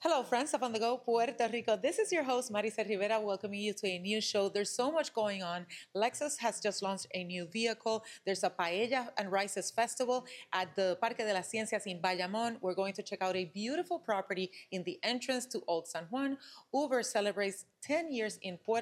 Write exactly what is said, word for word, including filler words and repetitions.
Hello, friends of On the Go, Puerto Rico. This is your host, Marisa Rivera, welcoming you to a new show. There's so much going on. Lexus has just launched a new vehicle. There's a Paella and Rices Festival at the Parque de las Ciencias in Bayamón. We're going to check out a beautiful property in the entrance to Old San Juan. Uber celebrates ten years in Puerto